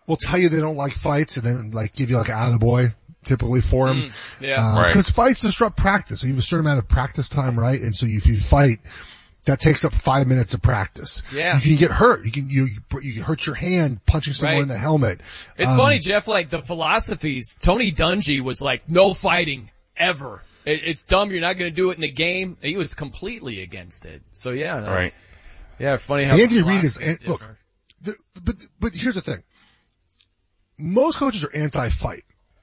will tell you they don't like fights and then like give you like an attaboy typically for them. Right. Cause fights disrupt practice. So you have a certain amount of practice time, right? And so if you fight, that takes up 5 minutes of practice. Yeah. You can get hurt. You can hurt your hand punching someone in the helmet. It's funny, Jeff, like the philosophies, Tony Dungy was like, no fighting ever. It's dumb. You're not going to do it in a game. He was completely against it. So yeah. Right. Yeah, funny how Andy Reid is, look, but here's the thing. Most coaches are anti-fight.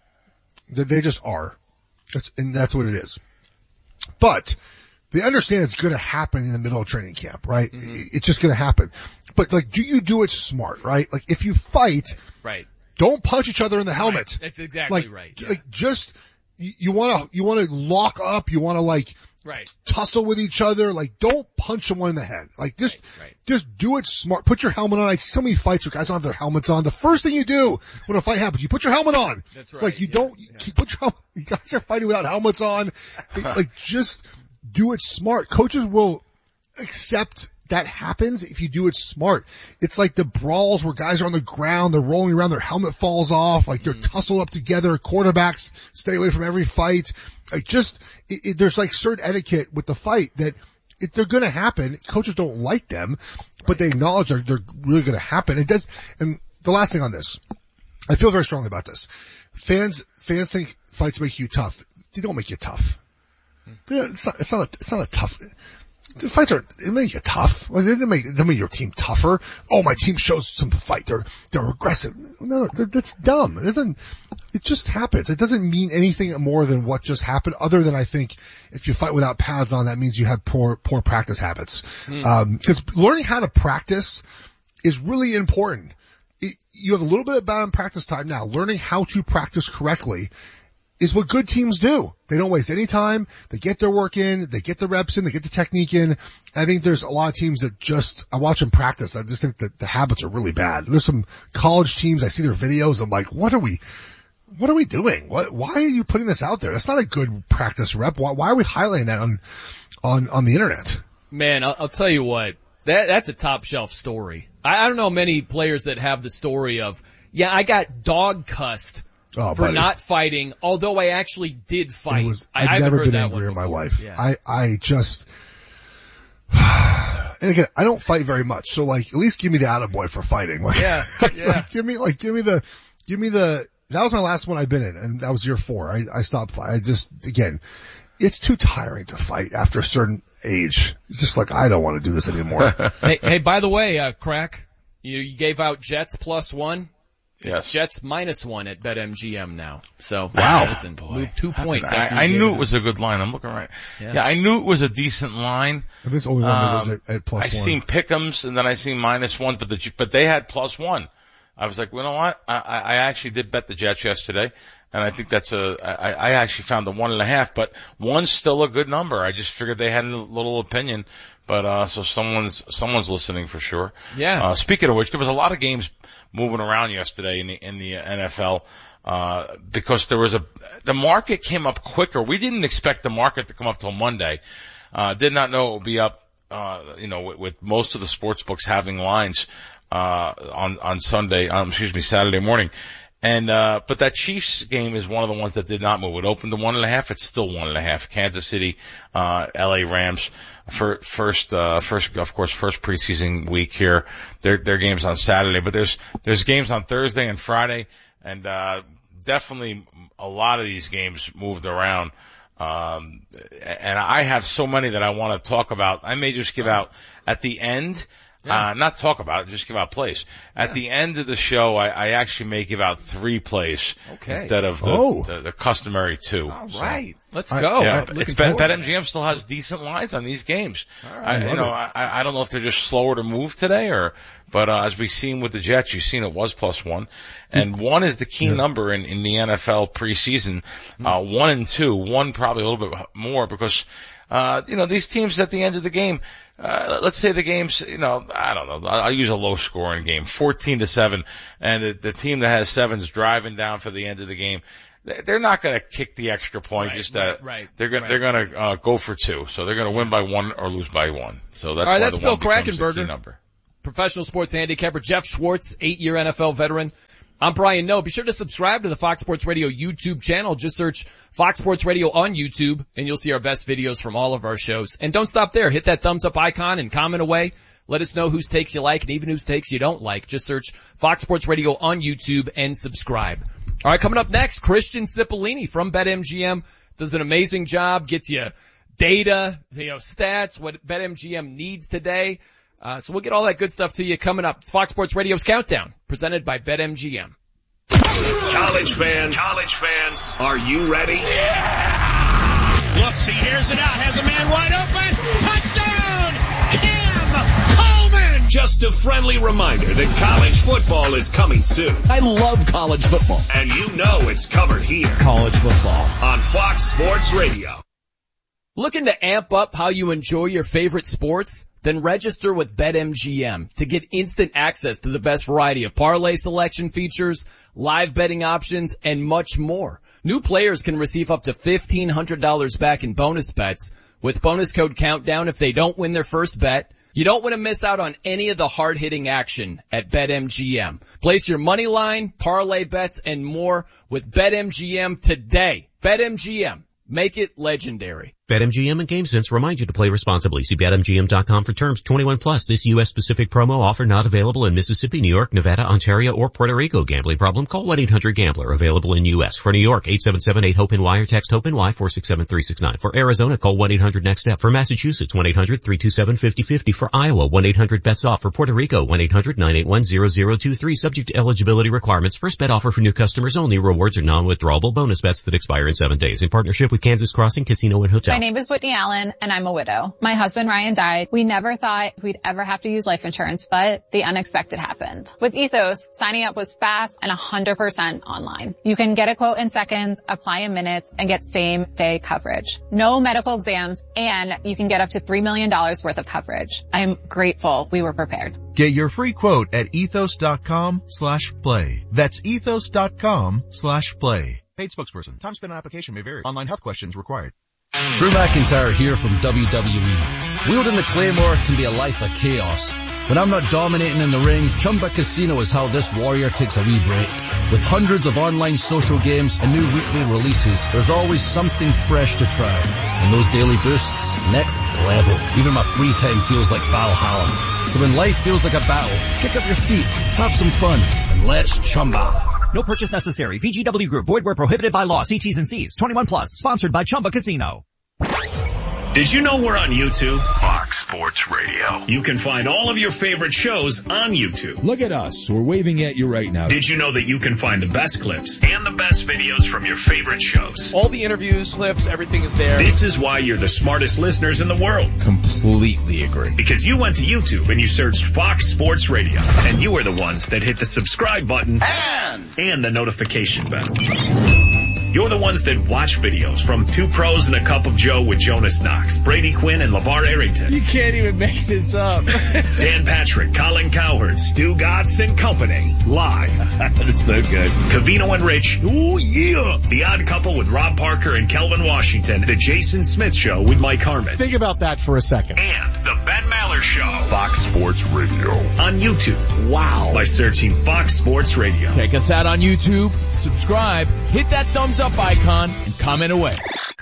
They just are. That's what it is. But they understand it's going to happen in the middle of training camp, right? Mm-hmm. It's just going to happen. But like, do you do it smart, right? Like if you fight, right, don't punch each other in the helmet. Right. That's exactly right. Yeah. Like just, you want to lock up, you want to like, right, tussle with each other. Like don't punch someone in the head. Like just do it smart. Put your helmet on. I see so many fights where guys don't have their helmets on. The first thing you do when a fight happens, you put your helmet on. That's right. Like you put your helmet, you guys are fighting without helmets on. Like just do it smart. Coaches will accept that happens if you do it smart. It's like the brawls where guys are on the ground, they're rolling around, their helmet falls off, like they're tussled up together. Quarterbacks stay away from every fight. Like just, there's like certain etiquette with the fight that if they're gonna happen, coaches don't like them, but they acknowledge they're really gonna happen. It does, and the last thing on this, I feel very strongly about this. Fans think fights make you tough. They don't make you tough. It's not a tough, the fights it make you tough. Like, they make your team tougher. Oh, my team shows some fight. They're aggressive. No, that's dumb. It just happens. It doesn't mean anything more than what just happened, other than I think if you fight without pads on, that means you have poor practice habits. Cause learning how to practice is really important. You have a little bit of bad practice time now. Learning how to practice correctly is what good teams do. They don't waste any time. They get their work in. They get the reps in. They get the technique in. I think there's a lot of teams that I watch them practice. I just think that the habits are really bad. There's some college teams. I see their videos. I'm like, what are we doing? Why are you putting this out there? That's not a good practice rep. Why are we highlighting that on the internet? Man, I'll tell you what. That's a top shelf story. I don't know many players that have the story of, yeah, I got dog cussed for not fighting, although I actually did fight. I've never been angry in my life. Yeah. I just, and again, I don't fight very much, so like, at least give me the attaboy for fighting. Like, yeah. Like, give me the, that was my last one I've been in, and that was year 4. I stopped fighting. Again, it's too tiring to fight after a certain age. It's just like, I don't want to do this anymore. Hey, by the way, Crack, you gave out Jets +1. Yes. It's Jets -1 at BetMGM now. So, wow. Listen, move 2 points. I knew it was a good line. I'm looking right. Yeah, I knew it was a decent line. If it's only one that was at +1. I seen pick'ems and then I seen -1, but they had +1. I was like, well, you know what? I actually did bet the Jets yesterday. And I think I actually found the 1.5, but 1's still a good number. I just figured they had a little opinion, but, so someone's listening for sure. Yeah. Speaking of which, there was a lot of games moving around yesterday in the NFL, because the market came up quicker. We didn't expect the market to come up till Monday. Did not know it would be up, with most of the sports books having lines, on Saturday morning. And, but that Chiefs game is one of the ones that did not move. It opened to 1.5. It's still 1.5. Kansas City, LA Rams, first preseason week here. Their games on Saturday, but there's games on Thursday and Friday, and, definitely a lot of these games moved around. And I have so many that I want to talk about. I may just give out at the end. Not talk about it, just give out plays. At the end of the show, I actually may give out 3 plays instead of the customary 2. All right. Let's go. Yeah, BetMGM still has decent lines on these games. All right. I don't know if they're just slower to move today but as we've seen with the Jets, you've seen it was +1. And 1 is the key number in the NFL preseason. 1 and 2. 1 probably a little bit more because, these teams at the end of the game, let's say the game's, I don't know, I'll use a low scoring game, 14-7, and the team that has 7's driving down for the end of the game. They're not going to kick the extra point, they're going to go for 2. So they're going to win by 1 or lose by 1. So that's why that's the Bill 1 becomes the key Krachenberger, number. Professional sports handicapper. Jeff Schwartz, 8-year NFL veteran. I'm Brian Noe. Be sure to subscribe to the Fox Sports Radio YouTube channel. Just search Fox Sports Radio on YouTube and you'll see our best videos from all of our shows. And don't stop there. Hit that thumbs up icon and comment away. Let us know whose takes you like and even whose takes you don't like. Just search Fox Sports Radio on YouTube and subscribe. All right, coming up next, Christian Cipollini from BetMGM does an amazing job, gets you data, stats, what BetMGM needs today. So we'll get all that good stuff to you coming up. It's Fox Sports Radio's Countdown, presented by BetMGM. College fans, are you ready? Yeah! Looks, he hears it out, has a man wide open, touchdown! Cam Coleman! Just a friendly reminder that college football is coming soon. I love college football. And you know it's covered here. College football. On Fox Sports Radio. Looking to amp up how you enjoy your favorite sports? Then register with BetMGM to get instant access to the best variety of parlay selection features, live betting options, and much more. New players can receive up to $1,500 back in bonus bets with bonus code Countdown if they don't win their first bet. You don't want to miss out on any of the hard-hitting action at BetMGM. Place your money line, parlay bets, and more with BetMGM today. BetMGM. Make it legendary. BetMGM and GameSense remind you to play responsibly. See BetMGM.com for terms. 21 plus. This U.S. specific promo offer not available in Mississippi, New York, Nevada, Ontario, or Puerto Rico. Gambling problem? Call 1-800-GAMBLER. Available in U.S. For New York, 877-8-HOPE-NY or text HOPE-NY 467-369. For Arizona, call 1-800-NEXT-STEP. For Massachusetts, 1-800-327-5050. For Iowa, 1-800-BETS-OFF. For Puerto Rico, 1-800-981-0023. Subject to eligibility requirements. First bet offer for new customers only. Rewards are non-withdrawable bonus bets that expire in 7 days. In partnership with Kansas Crossing Casino and Hotel. My name is Whitney Allen, and I'm a widow. My husband, Ryan, died. We never thought we'd ever have to use life insurance, but the unexpected happened. With Ethos, signing up was fast and 100% online. You can get a quote in seconds, apply in minutes, and get same-day coverage. No medical exams, and you can get up to $3 million worth of coverage. I am grateful we were prepared. Get your free quote at ethos.com/play. That's ethos.com/play. Paid spokesperson. Time spent on application may vary. Online health questions required. Drew McIntyre here from WWE. Wielding the Claymore can be a life of chaos. When I'm not dominating in the ring, Chumba Casino is how this warrior takes a wee break. With hundreds of online social games and new weekly releases, there's always something fresh to try. And those daily boosts, next level. Even my free time feels like Valhalla. So when life feels like a battle, kick up your feet, have some fun, and let's Chumba. No purchase necessary. VGW Group. Void where prohibited by law. See T's and C's. 21 plus. Sponsored by Chumba Casino. Did you know we're on YouTube? Fox Sports Radio. You can find all of your favorite shows on YouTube. Look at us. We're waving at you right now. Did you know that you can find the best clips and the best videos from your favorite shows? All the interviews, clips, everything is there. This is why you're the smartest listeners in the world. Completely agree. Because you went to YouTube and you searched Fox Sports Radio. And you are the ones that hit the subscribe button and the notification bell. You're the ones that watch videos from Two Pros and a Cup of Joe with Jonas Knox, Brady Quinn, and LeVar Arrington. You can't even make this up. Dan Patrick, Colin Cowherd, Stu Gatz and Company. Live. That is so good. Covino and Rich. Oh, yeah. The Odd Couple with Rob Parker and Kelvin Washington. The Jason Smith Show with Mike Harmon. Think about that for a second. And the Ben Maller Show. Fox Sports Radio. On YouTube. Wow. By searching Fox Sports Radio. Check us out on YouTube. Subscribe. Hit that thumbs up icon and comment away.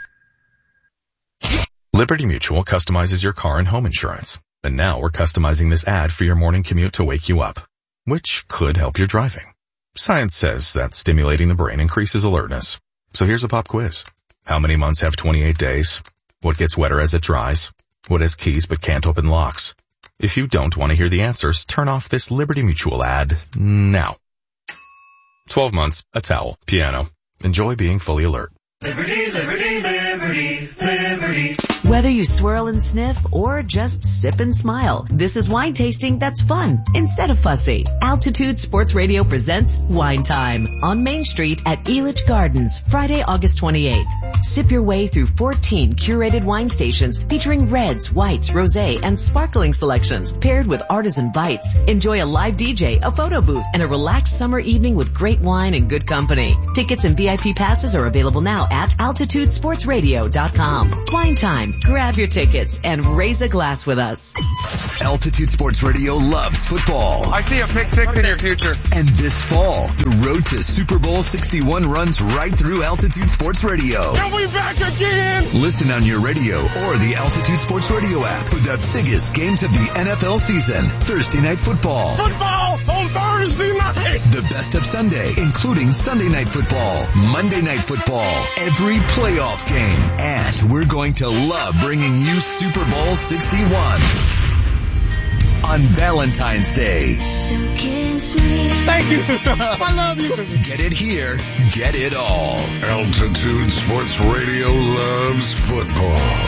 Liberty Mutual customizes your car and home insurance. And now we're customizing this ad for your morning commute to wake you up, which could help your driving. Science says that stimulating the brain increases alertness. So here's a pop quiz. How many months have 28 days? What gets wetter as it dries? What has keys but can't open locks? If you don't want to hear the answers, turn off this Liberty Mutual ad now. 12 months, a towel, piano. Enjoy being fully alert. Liberty, liberty, liberty, liberty. Whether you swirl and sniff or just sip and smile, this is wine tasting that's fun instead of fussy. Altitude Sports Radio presents Wine Time on Main Street at Elitch Gardens, Friday, August 28th. Sip your way through 14 curated wine stations featuring reds, whites, rosé, and sparkling selections paired with artisan bites. Enjoy a live DJ, a photo booth, and a relaxed summer evening with great wine and good company. Tickets and VIP passes are available now at AltitudeSportsRadio.com. Wine Time. Grab your tickets and raise a glass with us. Altitude Sports Radio loves football. I see a pick six in your future. And this fall, the road to Super Bowl 61 runs right through Altitude Sports Radio. Are we back again? Listen on your radio or the Altitude Sports Radio app for the biggest games of the NFL season. Thursday Night Football. Football on Thursday night. The best of Sunday, including Sunday Night Football, Monday Night Football, every playoff game. And we're going to love bringing you Super Bowl 61 on Valentine's Day. Thank you. I love you. Get it here. Get it all. Altitude Sports Radio loves football.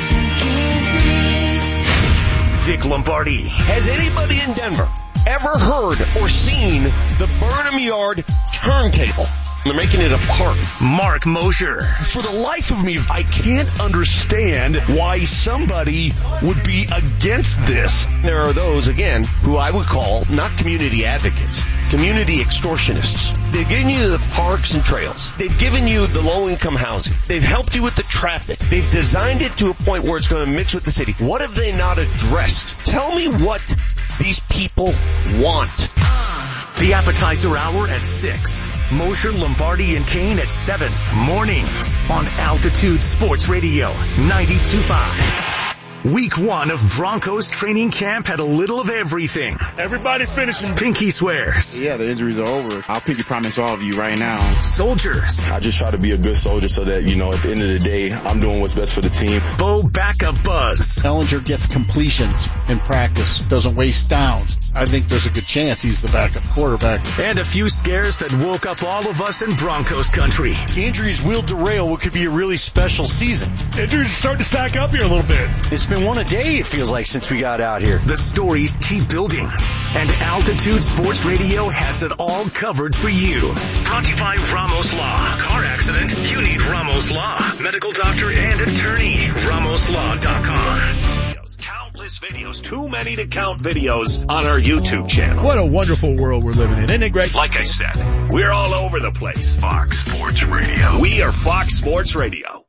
Vic Lombardi. Has anybody in Denver ever heard or seen the Burnham Yard turntable? They're making it a park. Mark Mosher. For the life of me, I can't understand why somebody would be against this. There are those, again, who I would call not community advocates, community extortionists. They've given you the parks and trails. They've given you the low-income housing. They've helped you with the traffic. They've designed it to a point where it's going to mix with the city. What have they not addressed? Tell me what these people want. The appetizer hour at 6. Mosher, Lombardi, and Kane at 7. Mornings on Altitude Sports Radio 92.5. Week 1 of Broncos training camp had a little of everything. Everybody finishing. Pinky swears. Yeah, the injuries are over. I'll pinky promise all of you right now. Soldiers. I just try to be a good soldier so that, at the end of the day, I'm doing what's best for the team. Bo backup buzz. Ehlinger gets completions in practice, doesn't waste downs. I think there's a good chance he's the backup quarterback. And a few scares that woke up all of us in Broncos country. Injuries will derail what could be a really special season. Injuries are starting to stack up here a little bit. It's been one a day, it feels like, since we got out here. The stories keep building, and Altitude Sports Radio has it all covered for you. Brought to you by Ramos Law. Car accident? You need Ramos Law. Medical doctor and attorney. RamosLaw.com. Countless videos, too many to count videos on our YouTube channel. What a wonderful world we're living in, isn't it, Greg? Like I said, we're all over the place. Fox Sports Radio. We are Fox Sports Radio.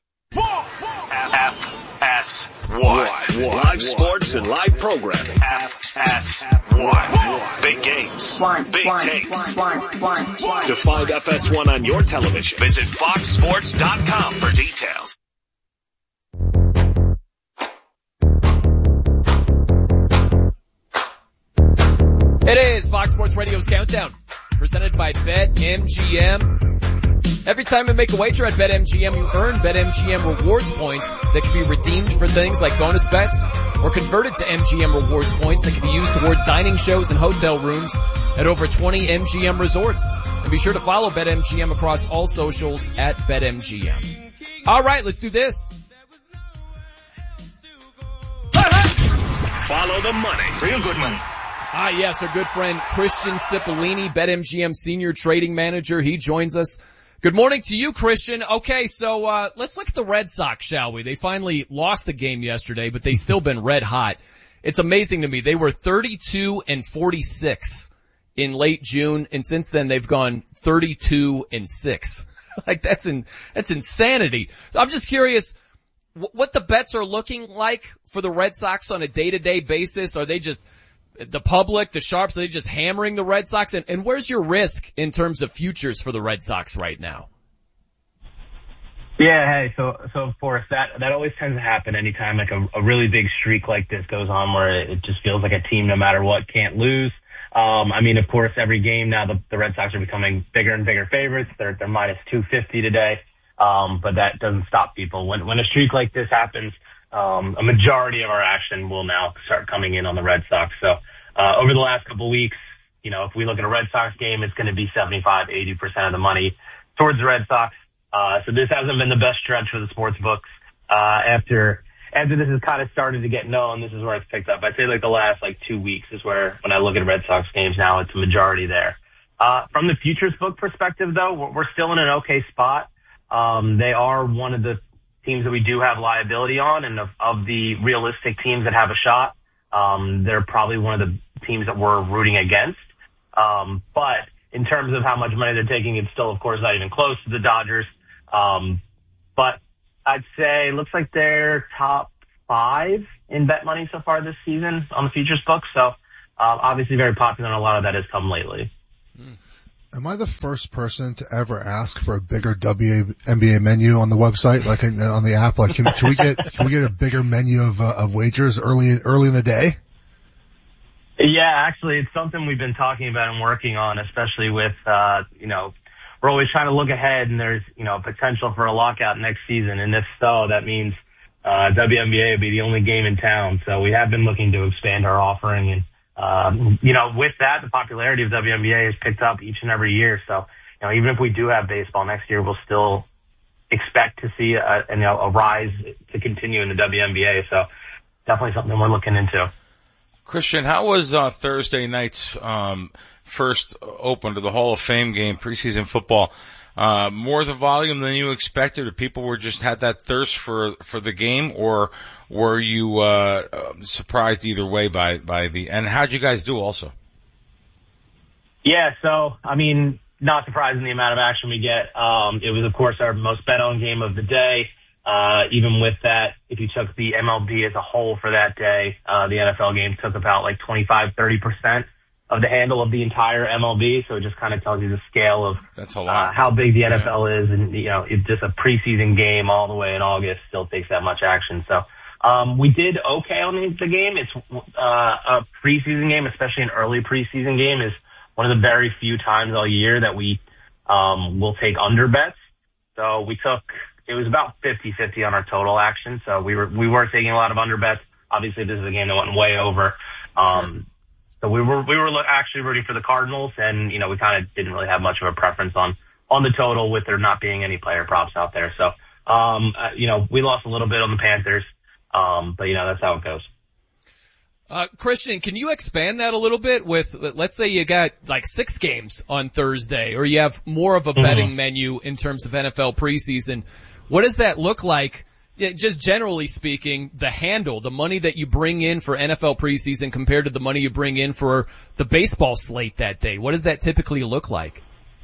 FS1. Live sports and live programming. FS1. Big games. Big takes. To find FS1 on your television, visit foxsports.com for details. It is Fox Sports Radio's Countdown, presented by BetMGM. Every time you make a wager at BetMGM, you earn BetMGM rewards points that can be redeemed for things like bonus bets or converted to MGM rewards points that can be used towards dining shows and hotel rooms at over 20 MGM resorts. And be sure to follow BetMGM across all socials at BetMGM. All right, let's do this. Follow the money. Real good money. Ah, yes, our good friend Christian Cipollini, BetMGM Senior Trading Manager. He joins us. Good morning to you, Christian. Okay, so let's look at the Red Sox, shall we? They finally lost the game yesterday, but they've still been red hot. It's amazing to me. They were 32-46 in late June, and since then they've gone 32-6. Like that's insanity. I'm just curious what the bets are looking like for the Red Sox on a day-to-day basis. Are they just the public, the sharps, are they just hammering the Red Sox? And where's your risk in terms of futures for the Red Sox right now? Yeah, hey, so of course that always tends to happen anytime like a really big streak like this goes on where it just feels like a team no matter what can't lose. Of course every game now the Red Sox are becoming bigger and bigger favorites. They're minus 250 today. But that doesn't stop people. When a streak like this happens, a majority of our action will now start coming in on the Red Sox. So, over the last couple of weeks, if we look at a Red Sox game, it's going to be 75-80% of the money towards the Red Sox. So this hasn't been the best stretch for the sports books. After this has kind of started to get known, this is where it's picked up. I'd say like the last 2 weeks is where when I look at Red Sox games now, it's a majority there. From the futures book perspective though, we're still in an okay spot. They are one of the teams that we do have liability on, and of the realistic teams that have a shot, they're probably one of the teams that we're rooting against. But in terms of how much money they're taking, it's still, of course, not even close to the Dodgers. But I'd say it looks like they're top 5 in bet money so far this season on the futures book. So obviously very popular, and a lot of that has come lately. Am I the first person to ever ask for a bigger WNBA menu on the website, like on the app? Like, can we get a bigger menu of wagers early in the day? Yeah, actually, it's something we've been talking about and working on, especially with, we're always trying to look ahead, and there's, potential for a lockout next season. And if so, that means, WNBA will be the only game in town. So we have been looking to expand our offering. And, with that, the popularity of WNBA has picked up each and every year. So, even if we do have baseball next year, we'll still expect to see a rise to continue in the WNBA. So definitely something we're looking into. Christian, how was Thursday night's first open to the Hall of Fame game, preseason football? More the volume than you expected, or people were just had that thirst for the game, or were you surprised either way by and how'd you guys do also? Yeah, so not surprising the amount of action we get. It was of course our most bet on game of the day. Even with that, if you took the MLB as a whole for that day, the NFL game took about like 25-30% of the handle of the entire MLB. So it just kind of tells you the scale of that's a lot. How big the NFL is. And, it's just a preseason game all the way in August still takes that much action. So, we did okay on the game. It's, a preseason game, especially an early preseason game, is one of the very few times all year that we, will take under bets. So it was about 50-50 on our total action. So we were taking a lot of under bets. Obviously this is a game that went way over. So we were actually rooting for the Cardinals, and, we kind of didn't really have much of a preference on the total with there not being any player props out there. So, we lost a little bit on the Panthers. But that's how it goes. Christian, can you expand that a little bit with, let's say you got like 6 games on Thursday, or you have more of a betting menu in terms of NFL preseason. What does that look like? Just generally speaking, the handle, the money that you bring in for NFL preseason compared to the money you bring in for the baseball slate that day. What does that typically look like?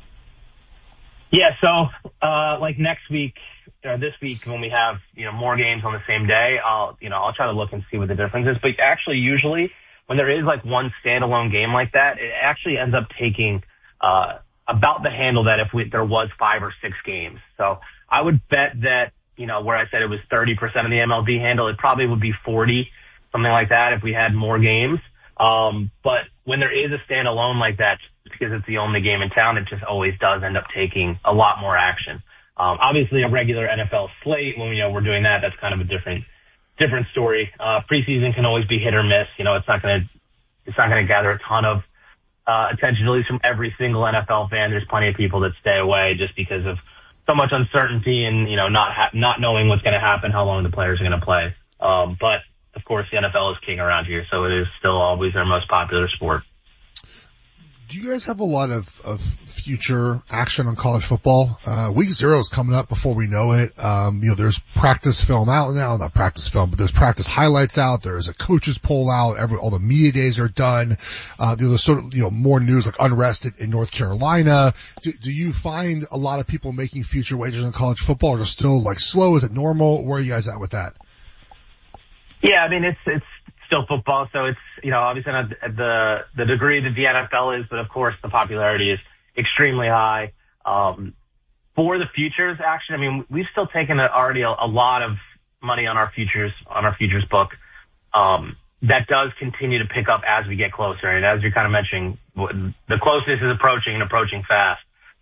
Yeah, so, like next week, or this week when we have, more games on the same day, I'll try to look and see what the difference is. But actually, usually when there is like one standalone game like that, it actually ends up taking, about the handle that if there was 5 or 6 games. So I would bet that, where I said it was 30% of the MLB handle, it probably would be 40, something like that if we had more games. But when there is a standalone like that, because it's the only game in town, it just always does end up taking a lot more action. Obviously a regular NFL slate, when we're doing that, that's kind of a different story. Preseason can always be hit or miss. It's not going to gather a ton of attention, at least from every single NFL fan. There's plenty of people that stay away just because of so much uncertainty and, not knowing what's going to happen, how long the players are going to play. But of course the NFL is king around here, so it is still always our most popular sport. Do you guys have a lot of future action on college football? Week 0 is coming up before we know it. There's practice film out now, not practice film, but there's practice highlights out. There's a coaches poll out. All the media days are done. There's sort of, more news like unrest in North Carolina. Do you find a lot of people making future wagers on college football, or just still like slow? Is it normal? Where are you guys at with that? Yeah, it's still football, so it's, obviously not at the degree that the NFL is, but of course the popularity is extremely high. For the futures action, we've still taken already a lot of money on our futures book. That does continue to pick up as we get closer. And as you're kind of mentioning, the closeness is approaching fast.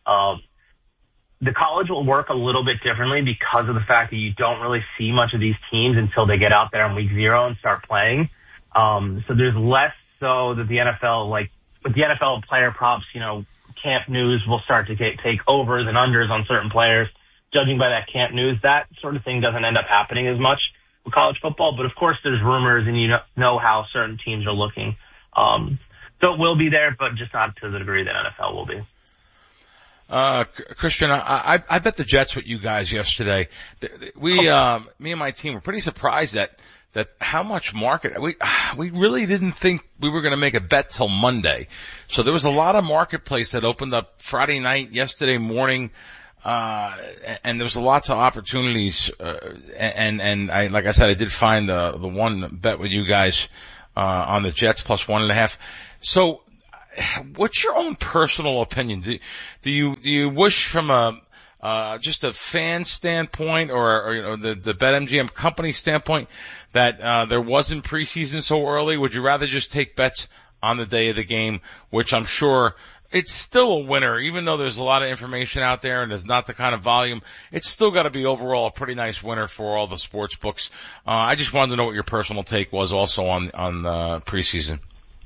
The college will work a little bit differently because of the fact that you don't really see much of these teams until they get out there on week 0 and start playing. So there's less so that the NFL, like with the NFL player props, camp news will start to take overs and unders on certain players. Judging by that camp news, that sort of thing doesn't end up happening as much with college football. But of course there's rumors and know how certain teams are looking. So it will be there, but just not to the degree that NFL will be. Christian, I bet the Jets with you guys yesterday. Me and my team were pretty surprised that how much market, we really didn't think we were going to make a bet till Monday. So there was a lot of marketplace that opened up Friday night, yesterday morning. and there was lots of opportunities, and I, like I said, I did find the one bet with you guys, on the Jets plus 1.5. So, what's your own personal opinion? Do you wish from just a fan standpoint or the BetMGM company standpoint that, there wasn't preseason so early? Would you rather just take bets on the day of the game, which I'm sure it's still a winner, even though there's a lot of information out there and there's not the kind of volume. It's still got to be overall a pretty nice winner for all the sports books. I just wanted to know what your personal take was also on the preseason.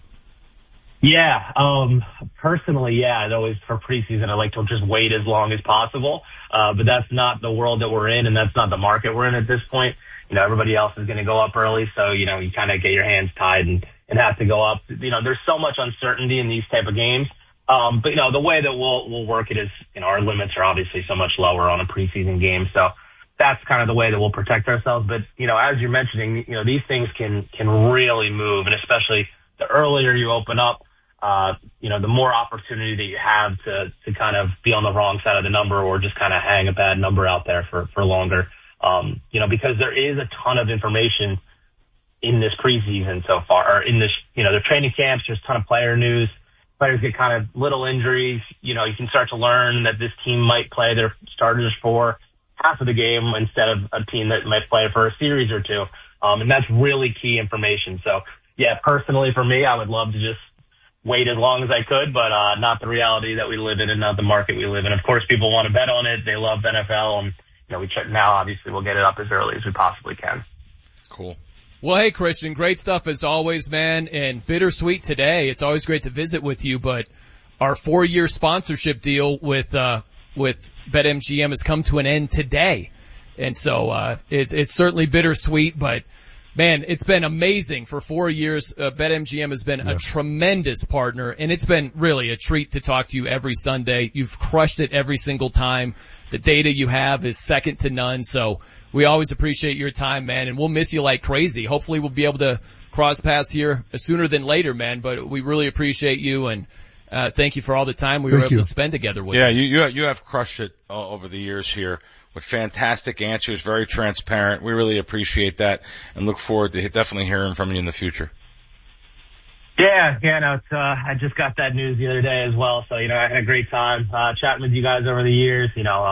Yeah, personally, yeah, I'd always for preseason, I like to just wait as long as possible. But that's not the world that we're in, and that's not the market we're in at this point. Everybody else is going to go up early, so, you kind of get your hands tied and have to go up. There's so much uncertainty in these type of games. But the way that we'll work it is, our limits are obviously so much lower on a preseason game. So that's kind of the way that we'll protect ourselves. But, as you're mentioning, these things can really move. And especially the earlier you open up, the more opportunity that you have to kind of be on the wrong side of the number or just kind of hang a bad number out there for longer. Because there is a ton of information in this preseason so far, or in this, the training camps, there's a ton of player news. Players get kind of little injuries. You can start to learn that this team might play their starters for half of the game instead of a team that might play for a series or two. And that's really key information. So, yeah, personally for me, I would love to just wait as long as I could, but not the reality that we live in and not the market we live in. Of course, people want to bet on it. They love NFL, and we check now. Obviously, we'll get it up as early as we possibly can. Cool. Well, hey, Christian, great stuff as always, man, and bittersweet today. It's always great to visit with you, but our 4-year sponsorship deal with BetMGM has come to an end today. And so, it's certainly bittersweet, but man, it's been amazing for 4 years. BetMGM has been a tremendous partner, and it's been really a treat to talk to you every Sunday. You've crushed it every single time. The data you have is second to none, so we always appreciate your time, man, and we'll miss you like crazy. Hopefully we'll be able to cross paths here sooner than later, man, but we really appreciate you, and thank you for all the time we were able to spend together with you. Yeah, you have crushed it over the years here with fantastic answers, very transparent. We really appreciate that and look forward to definitely hearing from you in the future. Yeah, no, it's, I just got that news the other day as well. So, I had a great time, chatting with you guys over the years,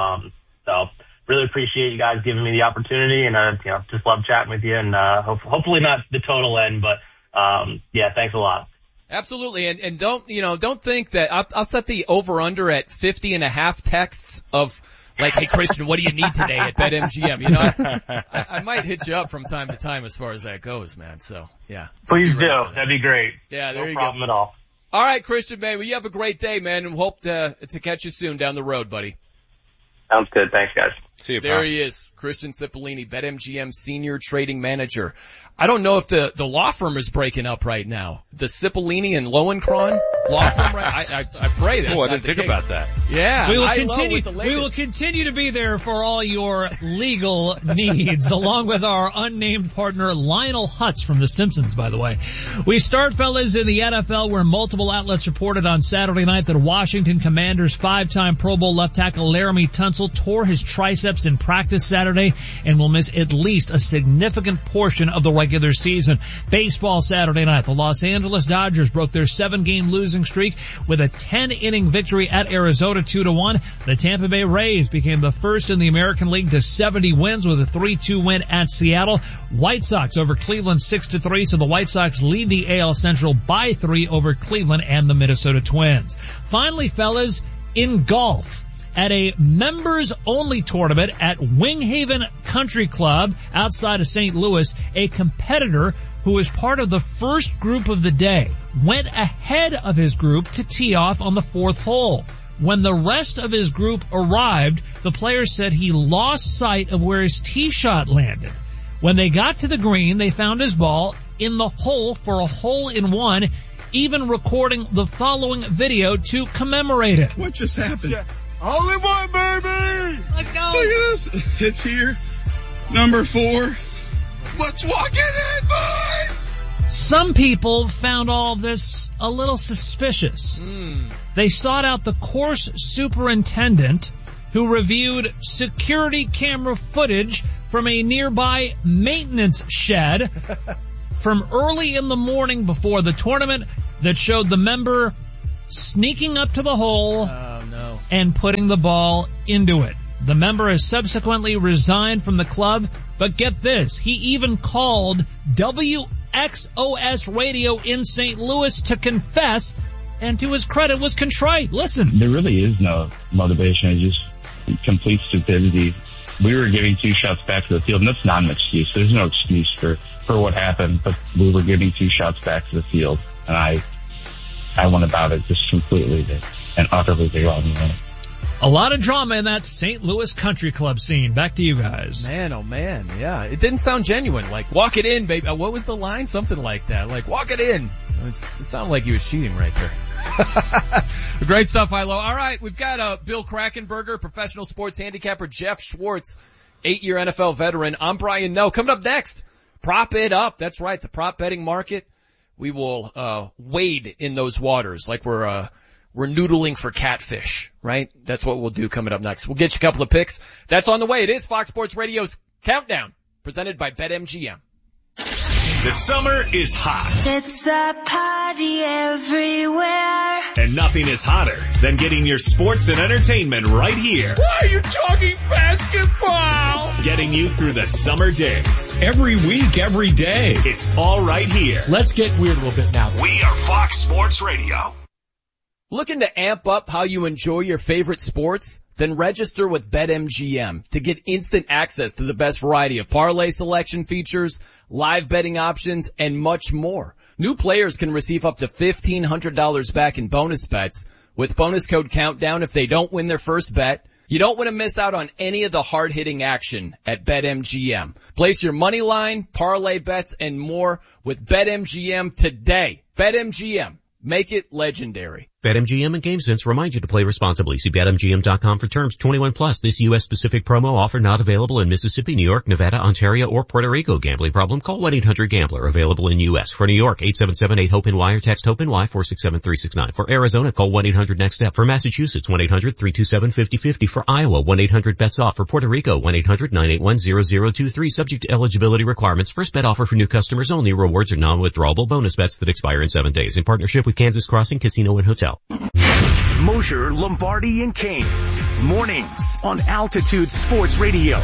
so really appreciate you guys giving me the opportunity and, just love chatting with you and, hopefully not the total end, but, yeah, thanks a lot. Absolutely. And don't think that I'll set the over under at 50.5 texts of, like, hey, Christian, what do you need today at BetMGM? I might hit you up from time to time as far as that goes, man. So, yeah. Please do. That'd be great. Yeah, there you go. No problem at all. All right, Christian, man. Well, you have a great day, man, and hope to catch you soon down the road, buddy. Sounds good. Thanks, guys. See you, There he is, Christian Cipollini, BetMGM Senior Trading Manager. I don't know if the law firm is breaking up right now. The Cipollini and Lowenkron law firm, right? I pray that's I didn't think about that. Yeah. We will continue to be there for all your legal needs, along with our unnamed partner, Lionel Hutz from The Simpsons, by the way. We start, fellas, in the NFL, where multiple outlets reported on Saturday night that Washington Commanders 5-time Pro Bowl left tackle Laramie Tunsil tore his triceps in practice Saturday and will miss at least a significant portion of the regular season. Baseball Saturday night, the Los Angeles Dodgers broke their 7-game losing streak with a 10-inning victory at Arizona 2-1. The Tampa Bay Rays became the first in the American League to 70 wins with a 3-2 win at Seattle. White Sox over Cleveland 6-3, so the White Sox lead the AL Central by 3 over Cleveland and the Minnesota Twins. Finally, fellas, in golf, at a members-only tournament at Winghaven Country Club outside of St. Louis, a competitor who was part of the first group of the day went ahead of his group to tee off on the 4th hole. When the rest of his group arrived, the player said he lost sight of where his tee shot landed. When they got to the green, they found his ball in the hole for a hole-in-one, even recording the following video to commemorate it. What just happened? Yeah. Only one, baby! Let's go! Look at this. It's here. Number 4. Let's walk it in, boys! Some people found all of this a little suspicious. They sought out the course superintendent, who reviewed security camera footage from a nearby maintenance shed from early in the morning before the tournament that showed the member sneaking up to the hole and putting the ball into it. The member has subsequently resigned from the club, but get this, he even called WXOS Radio in St. Louis to confess, and to his credit was contrite. Listen. There really is no motivation. It's just complete stupidity. We were giving 2 shots back to the field, and that's not an excuse. There's no excuse for what happened, but we were giving 2 shots back to the field, and I went about it just completely and utterly the wrong way. A lot of drama in that St. Louis Country Club scene. Back to you guys. Man, oh man, yeah. It didn't sound genuine. Like, walk it in, baby. What was the line? Something like that. Like, walk it in. It sounded like he was cheating right there. Great stuff, Hilo. All right, we've got Bill Krakenberger, professional sports handicapper, Jeff Schwartz, 8-year NFL veteran. I'm Brian Noe. Coming up next, prop it up. That's right, the prop betting market. We will wade in those waters like we're noodling for catfish, right? That's what we'll do coming up next. We'll get you a couple of picks. That's on the way. It is Fox Sports Radio's Countdown, presented by BetMGM. The summer is hot. It's a party everywhere. And nothing is hotter than getting your sports and entertainment right here. Why are you talking basketball? Getting you through the summer days. Every week, every day. It's all right here. Let's get weird a little bit now. We are Fox Sports Radio. Looking to amp up how you enjoy your favorite sports? Then register with BetMGM to get instant access to the best variety of parlay selection features, live betting options, and much more. New players can receive up to $1,500 back in bonus bets with bonus code Countdown if they don't win their first bet. You don't want to miss out on any of the hard-hitting action at BetMGM. Place your money line, parlay bets, and more with BetMGM today. BetMGM. Make it legendary. BetMGM and GameSense remind you to play responsibly. See BetMGM.com for terms. 21 plus. This U.S. specific promo offer not available in Mississippi, New York, Nevada, Ontario, or Puerto Rico. Gambling problem? Call 1-800-GAMBLER. Available in U.S. For New York, 877-8-HOPE-NY or text HOPE-NY 467-369. For Arizona, call 1-800-NEXT-STEP. For Massachusetts, 1-800-327-5050. For Iowa, 1-800-BETS-OFF. For Puerto Rico, 1-800-981-0023. Subject to eligibility requirements. First bet offer for new customers only. Rewards are non-withdrawable bonus bets that expire in 7 days. In partnership with Kansas Crossing Casino and Hotel. Mosher, Lombardi, and Kane. Mornings on Altitude Sports Radio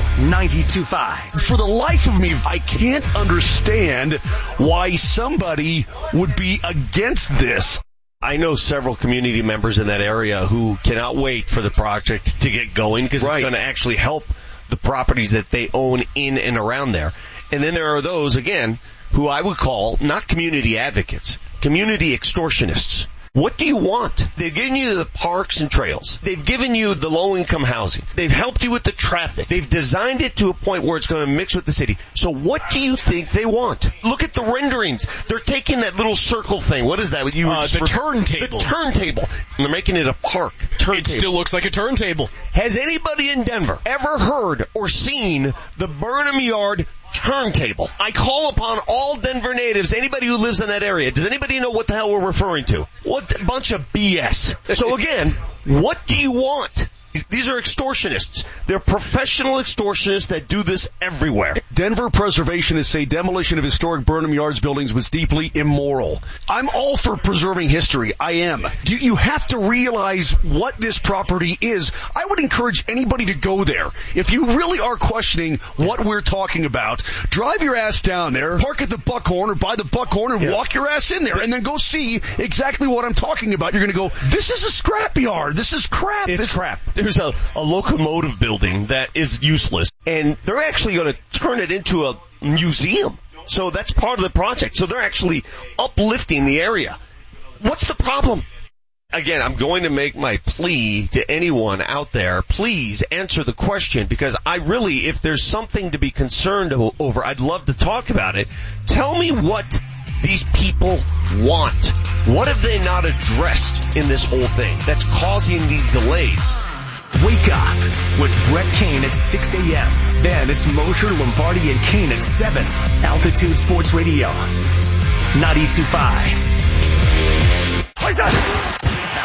92.5. For the life of me, I can't understand why somebody would be against this. I know several community members in that area who cannot wait for the project to get going because it's going to actually help the properties that they own in and around there. And then there are those, again, who I would call not community advocates, community extortionists. What do you want? They've given you the parks and trails. They've given you the low-income housing. They've helped you with the traffic. They've designed it to a point where it's going to mix with the city. So what do you think they want? Look at the renderings. They're taking that little circle thing. What is that? The turntable. The turntable. And they're making it a park. It still looks like a turntable. Has anybody in Denver ever heard or seen the Burnham Yard turntable? I call upon all Denver natives, anybody who lives in that area. Does anybody know what the hell we're referring to? What a bunch of BS. So again, what do you want? These are extortionists. They're professional extortionists that do this everywhere. Denver preservationists say demolition of historic Burnham Yards buildings was deeply immoral. I'm all for preserving history. I am. You have to realize what this property is. I would encourage anybody to go there. If you really are questioning what we're talking about, drive your ass down there, park at the Buckhorn or by the Buckhorn and walk your ass in there and then go see exactly what I'm talking about. You're going to go, this is a scrapyard. This is crap. It's crap. There's a locomotive building that is useless, and they're actually going to turn it into a museum. So that's part of the project. So they're actually uplifting the area. What's the problem? Again, I'm going to make my plea to anyone out there. Please answer the question, because I really, if there's something to be concerned over, I'd love to talk about it. Tell me what these people want. What have they not addressed in this whole thing that's causing these delays? Wake up with Brett Kane at 6 a.m. Then it's Mosher, Lombardi, and Kane at 7. Altitude Sports Radio 92.5.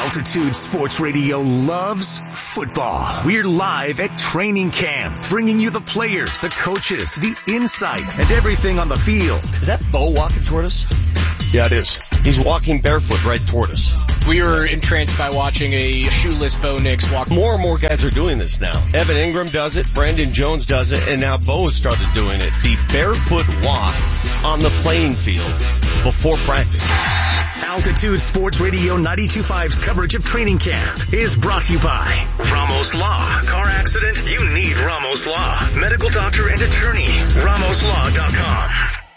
Altitude Sports Radio loves football. We're live at training camp, bringing you the players, the coaches, the insight, and everything on the field. Is that Bo walking toward us? Yeah, it is. He's walking barefoot right toward us. We were entranced by watching a shoeless Bo Nix walk. More and more guys are doing this now. Evan Ingram does it, Brandon Jones does it, and now Bo has started doing it. The barefoot walk on the playing field before practice. Altitude Sports Radio 92.5's coverage of training camp is brought to you by Ramos Law. Car accident? You need Ramos Law. Medical doctor and attorney. RamosLaw.com.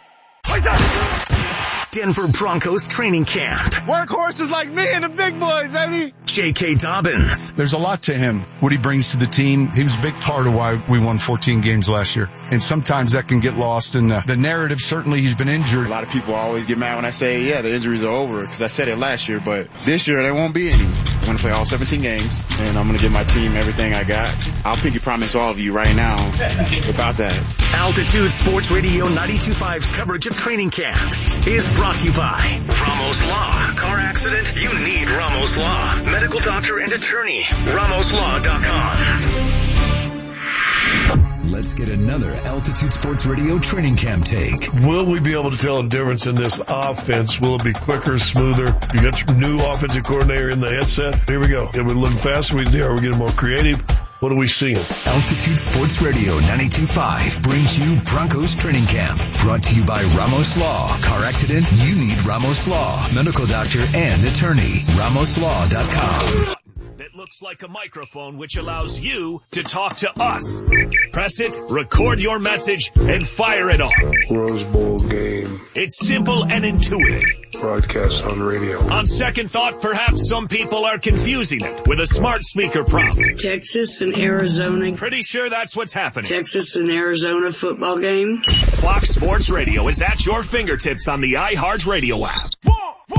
Denver Broncos training camp. Workhorses like me and the big boys, baby. J.K. Dobbins. There's a lot to him, what he brings to the team. He was a big part of why we won 14 games last year. And sometimes that can get lost in the narrative. Certainly he's been injured. A lot of people always get mad when I say, yeah, the injuries are over, because I said it last year, but this year there won't be any. I'm going to play all 17 games, and I'm going to give my team everything I got. I'll pinky promise all of you right now about that. Altitude Sports Radio 92.5's coverage of training camp is brought to you by Ramos Law. Car accident? You need Ramos Law. Medical doctor and attorney. RamosLaw.com. Let's get another Altitude Sports Radio training camp take. Will we be able to tell a difference in this offense? Will it be quicker, smoother? You got your new offensive coordinator in the headset. Here we go. Are we looking faster? Are we getting more creative? What are we seeing? Altitude Sports Radio 92.5 brings you Broncos Training Camp. Brought to you by Ramos Law. Car accident? You need Ramos Law. Medical doctor and attorney. RamosLaw.com. That looks like a microphone which allows you to talk to us. Press it, record your message, and fire it off. Rose Bowl game. It's simple and intuitive. Broadcast on radio. On second thought, perhaps some people are confusing it with a smart speaker prompt. Texas and Arizona. Pretty sure that's what's happening. Texas and Arizona football game. Fox Sports Radio is at your fingertips on the iHeart Radio app.